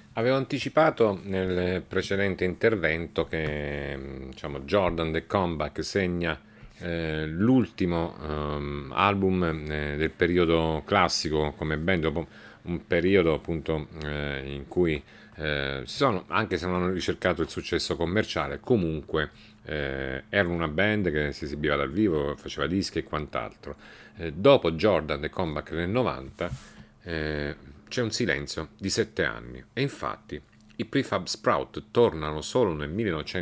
Avevo anticipato nel precedente intervento che diciamo, Jordan The Comeback segna l'ultimo album del periodo classico come band, dopo un periodo appunto in cui anche se non hanno ricercato il successo commerciale, comunque erano una band che si esibiva dal vivo, faceva dischi e quant'altro. Dopo Jordan The Comeback nel 90 eh, c'è un silenzio di 7 anni e infatti i Prefab Sprout tornano solo nel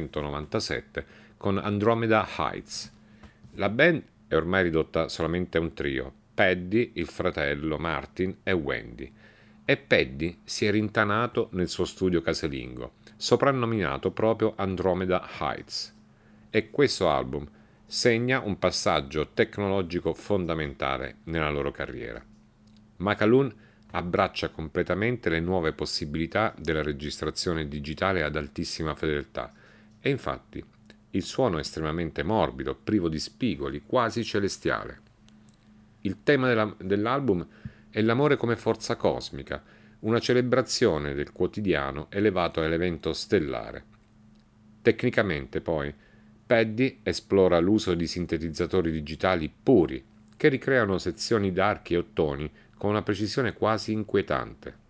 1997 con Andromeda Heights. La band è ormai ridotta solamente a un trio: Paddy, il fratello Martin e Wendy. E Paddy si è rintanato nel suo studio casalingo, soprannominato proprio Andromeda Heights. E questo album segna un passaggio tecnologico fondamentale nella loro carriera. Macaloon abbraccia completamente le nuove possibilità della registrazione digitale ad altissima fedeltà e infatti il suono è estremamente morbido, privo di spigoli, quasi celestiale. Il tema dell'album è l'amore come forza cosmica, una celebrazione del quotidiano elevato all'evento stellare. Tecnicamente, poi, Paddy esplora l'uso di sintetizzatori digitali puri, che ricreano sezioni d'archi e ottoni con una precisione quasi inquietante.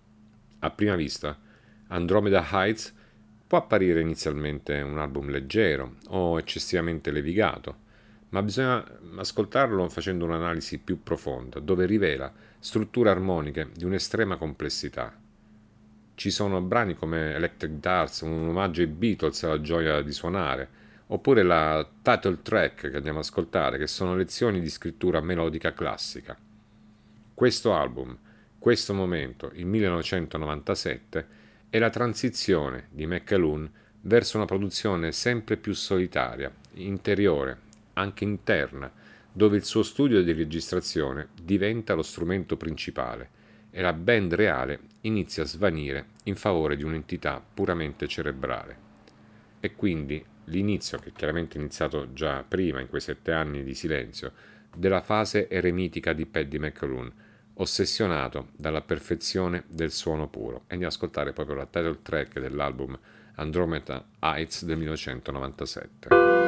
A prima vista, Andromeda Heights può apparire inizialmente un album leggero o eccessivamente levigato, ma bisogna ascoltarlo facendo un'analisi più profonda, dove rivela strutture armoniche di un'estrema complessità. Ci sono brani come Electric Guitars, un omaggio ai Beatles e alla gioia di suonare, oppure la title track che andiamo ad ascoltare, che sono lezioni di scrittura melodica classica. Questo album, questo momento, il 1997, è la transizione di McAloon verso una produzione sempre più solitaria, interiore, anche interna, dove il suo studio di registrazione diventa lo strumento principale e la band reale inizia a svanire in favore di un'entità puramente cerebrale. E quindi l'inizio, che chiaramente è iniziato già prima, in quei 7 anni di silenzio, della fase eremitica di Paddy McAloon, ossessionato dalla perfezione del suono puro. E andiamo ad ascoltare proprio la title track dell'album Andromeda Heights del 1997.